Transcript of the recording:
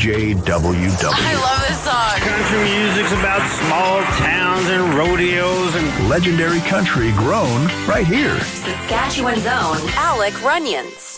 KJWW. I love this song. Country music's about small towns and rodeos and legendary country grown right here. Saskatchewan's own Alec Runyons.